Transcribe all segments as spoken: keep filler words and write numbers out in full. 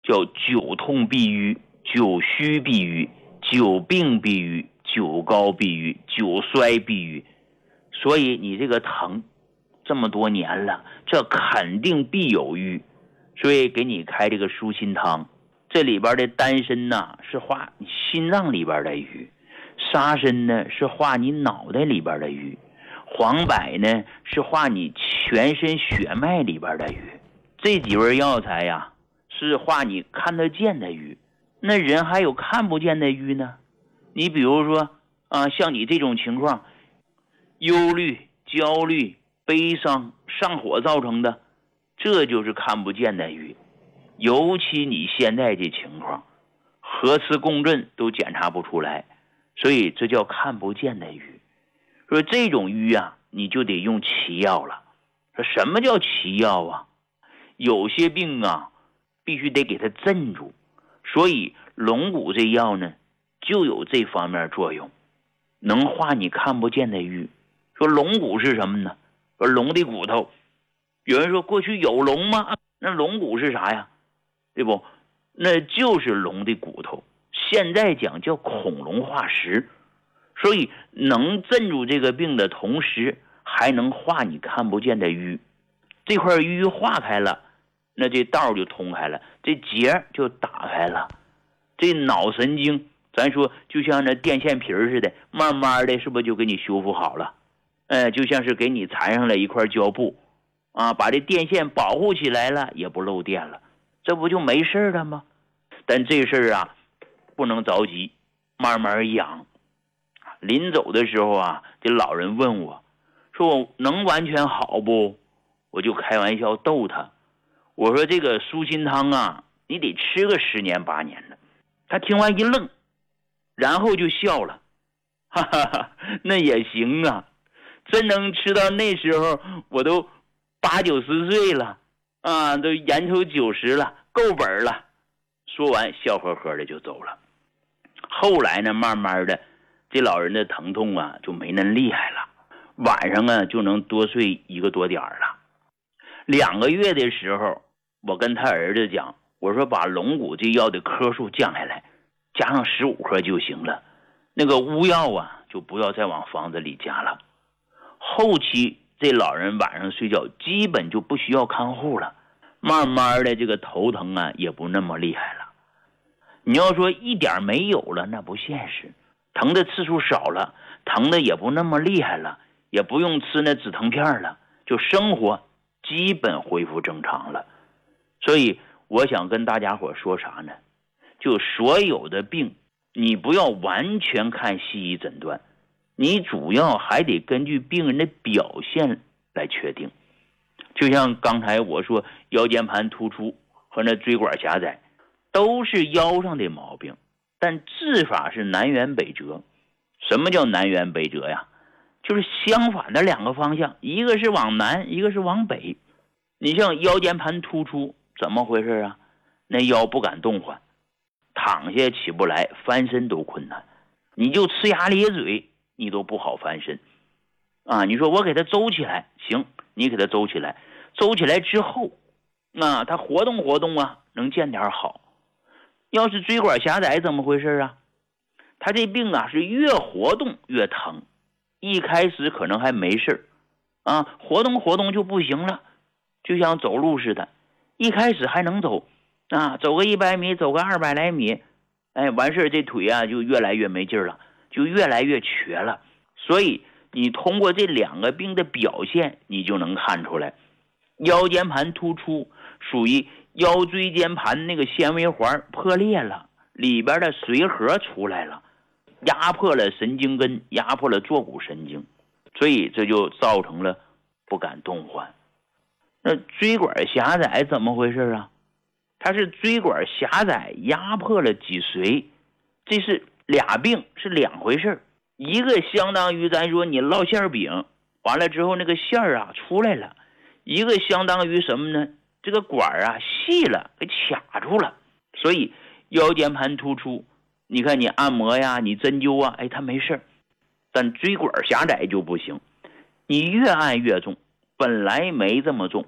叫久痛必瘀、久虚必瘀、久病必瘀、久高必瘀、久衰必瘀。所以你这个疼这么多年了，这肯定必有瘀，所以给你开这个舒心汤。这里边的丹参呢是化你心脏里边的瘀，沙参呢是化你脑袋里边的瘀，黄柏呢是化你全身血脉里边的瘀。这几味药材呀是化你看得见的瘀。那人还有看不见的瘀呢，你比如说啊，像你这种情况，忧虑、焦虑、悲伤、上火造成的，这就是看不见的瘀。尤其你现在这情况，核磁共振都检查不出来，所以这叫看不见的瘀。说这种瘀啊，你就得用奇药了。说什么叫奇药啊？有些病啊，必须得给它镇住，所以龙骨这药呢，就有这方面作用，能化你看不见的瘀。说龙骨是什么呢？说龙的骨头。有人说过去有龙吗？那龙骨是啥呀？对不？那就是龙的骨头。现在讲叫恐龙化石，所以能镇住这个病的同时，还能化你看不见的瘀。这块瘀化开了，那这道就通开了，这结就打开了。这脑神经咱说就像那电线皮似的，慢慢的是不是就给你修复好了？呃，就像是给你缠上了一块胶布啊，把这电线保护起来了，也不漏电了，这不就没事了吗？但这事儿啊不能着急，慢慢养。临走的时候啊，这老人问我说我能完全好不？我就开玩笑逗他，我说这个舒心汤啊，你得吃个十年八年的。他听完一愣，然后就笑了，哈哈哈，那也行啊，真能吃到那时候我都八九十岁了啊，都眼瞅九十了，够本了。说完笑呵呵的就走了。后来呢，慢慢的这老人的疼痛啊就没那厉害了，晚上啊就能多睡一个多点了。两个月的时候，我跟他儿子讲，我说把龙骨这药的颗数降下来，加上十五克就行了，那个乌药啊就不要再往房子里加了。后期这老人晚上睡觉基本就不需要看护了，慢慢的这个头疼啊也不那么厉害了。你要说一点没有了，那不现实，疼的次数少了，疼的也不那么厉害了，也不用吃那止疼片了，就生活基本恢复正常了。所以我想跟大家伙说啥呢？就所有的病你不要完全看西医诊断，你主要还得根据病人的表现来确定。就像刚才我说腰间盘突出和那椎管狭窄都是腰上的毛病，但治法是南辕北辙。什么叫南辕北辙呀？就是相反的两个方向，一个是往南，一个是往北。你像腰间盘突出怎么回事啊？那腰不敢动换，躺下起不来，翻身都困难，你就呲牙咧嘴你都不好翻身啊！你说我给他周起来，行，你给他周起来，周起来之后啊，他活动活动啊，能见点好。要是椎管狭窄怎么回事啊？他这病啊是越活动越疼，一开始可能还没事啊，活动活动就不行了，就像走路似的，一开始还能走啊，走个一百米，走个二百来米，哎，完事这腿啊就越来越没劲了，就越来越瘸了。所以你通过这两个病的表现，你就能看出来，腰间盘突出属于腰椎间盘那个纤维环破裂了，里边的髓核出来了，压迫了神经根，压迫了坐骨神经，所以这就造成了不敢动换。那椎管狭窄怎么回事啊？它是椎管狭窄压迫了脊髓，这是俩病，是两回事。一个相当于咱说你烙馅饼完了之后那个馅儿啊出来了，一个相当于什么呢？这个管啊细了，给卡住了。所以腰间盘突出，你看你按摩呀，你针灸啊，哎，它没事。但椎管狭窄就不行，你越按越重，本来没这么重，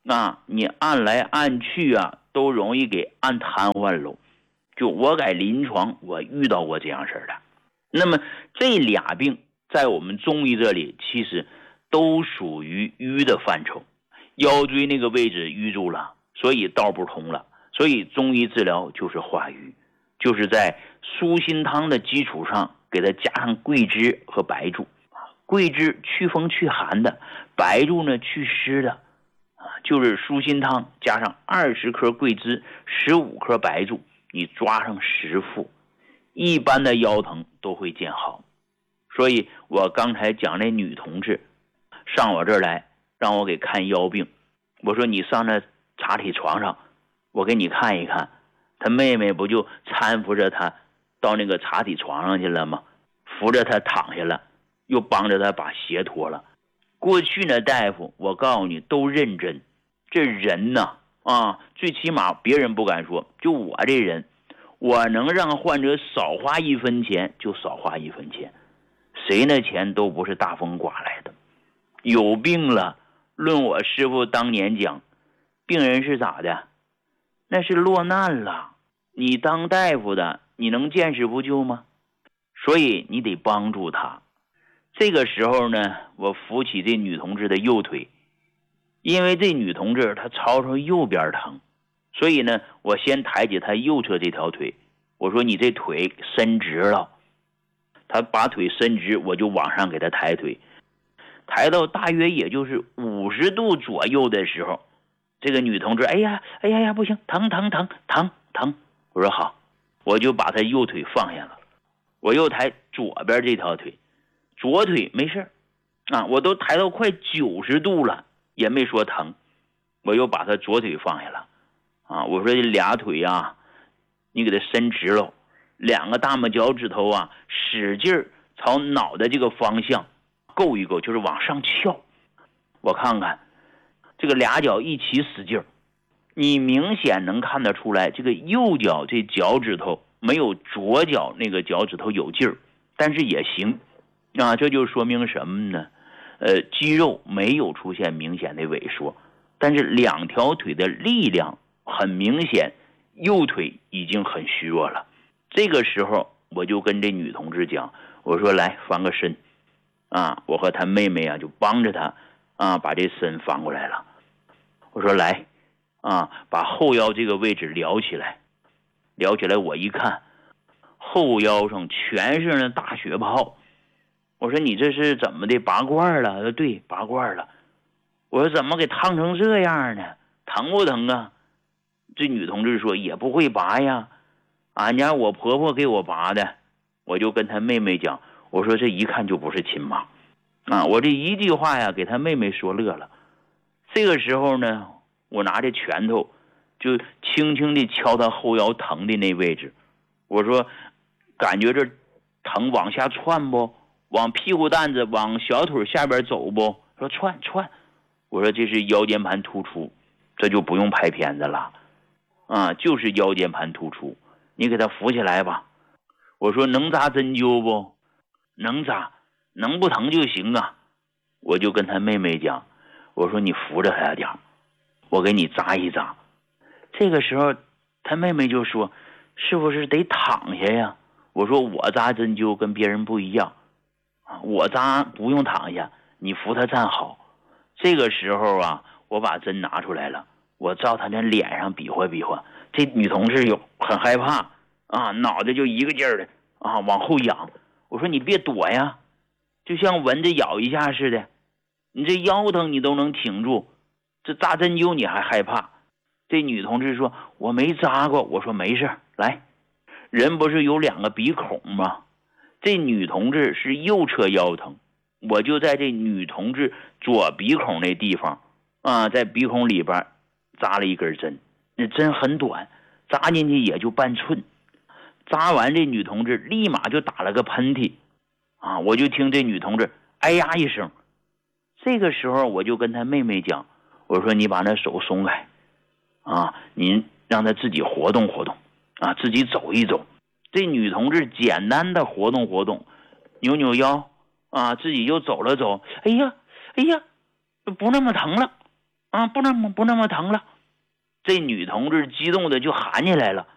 啊，你按来按去啊，都容易给按瘫痪喽。就我在临床我遇到过这样事儿的。那么这俩病在我们中医这里其实都属于瘀的范畴，腰椎那个位置淤住了，所以道不通了，所以中医治疗就是化瘀，就是在舒心汤的基础上给它加上桂枝和白术。桂枝祛风祛寒的，白术呢祛湿的，就是舒心汤加上二十克桂枝，十五克白术，你抓上十副，一般的腰疼都会见好。所以我刚才讲那女同志上我这儿来让我给看腰病，我说你上那查体床上我给你看一看，她妹妹不就搀扶着她到那个查体床上去了吗？扶着她躺下了，又帮着她把鞋脱了。过去呢大夫我告诉你都认真，这人呢啊，最起码别人不敢说，就我这人，我能让患者少花一分钱就少花一分钱，谁那钱都不是大风刮来的。有病了，论我师傅当年讲，病人是咋的？那是落难了，你当大夫的你能见死不救吗？所以你得帮助他。这个时候呢，我扶起这女同志的右腿，因为这女同志她朝上右边疼，所以呢我先抬起她右侧这条腿，我说你这腿伸直了，她把腿伸直，我就往上给她抬腿，抬到大约也就是五十度左右的时候，这个女同志哎呀哎呀呀不行，疼疼疼疼疼，我说好，我就把她右腿放下了，我又抬左边这条腿，左腿没事啊，我都抬到快九十度了也没说疼，我又把她左腿放下了啊，我说这俩腿啊你给它伸直了，两个大拇脚趾头啊使劲朝脑袋这个方向够一够，就是往上翘，我看看这个俩脚一起使劲，你明显能看得出来这个右脚这脚趾头没有左脚那个脚趾头有劲儿，但是也行啊，这就说明什么呢？呃，肌肉没有出现明显的萎缩，但是两条腿的力量很明显，右腿已经很虚弱了。这个时候我就跟这女同志讲，我说来翻个身啊，我和她妹妹啊就帮着她啊把这身翻过来了。我说来啊，把后腰这个位置撩起来，撩起来我一看，后腰上全是那大血泡。我说你这是怎么的，拔罐了？说对，拔罐了。我说怎么给烫成这样呢？疼不疼啊？这女同志说也不会拔呀，俺家我婆婆给我拔的。我就跟她妹妹讲，我说这一看就不是亲妈啊！我这一句话呀给她妹妹说乐了。这个时候呢，我拿着拳头就轻轻地敲她后腰疼的那位置，我说感觉这疼往下窜不？往屁股蛋子往小腿下边走不？说窜窜。我说这是腰间盘突出，这就不用拍片子了啊，就是腰间盘突出，你给他扶起来吧。我说能扎针灸不？能扎，能不疼就行啊。我就跟他妹妹讲，我说你扶着他点，我给你扎一扎。这个时候他妹妹就说是不是得躺下呀？我说我扎针灸跟别人不一样，我扎不用躺下，你扶他站好。这个时候啊，我把针拿出来了，我照他的脸上比划比划。这女同志有很害怕啊，脑袋就一个劲儿的啊往后仰。我说你别躲呀，就像蚊子咬一下似的，你这腰疼你都能挺住，这扎针灸你还害怕。这女同志说我没扎过。我说没事，来，人不是有两个鼻孔吗？这女同志是右侧腰疼，我就在这女同志左鼻孔那地方啊，在鼻孔里边扎了一根针，那针很短，扎进去也就半寸。扎完这女同志立马就打了个喷嚏啊，我就听这女同志哎呀一声。这个时候我就跟她妹妹讲，我说你把那手松开啊，您让她自己活动活动啊，自己走一走。这女同志简单的活动活动，扭扭腰啊，自己就走了走。哎呀哎呀，不那么疼了啊，不那么不那么疼了。这女同志激动的就喊起来了：